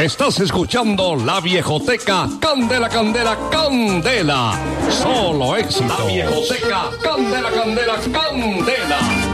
Estás escuchando La Viejoteca Candela, Candela, Candela. Solo éxito. La Viejoteca Candela, Candela, Candela.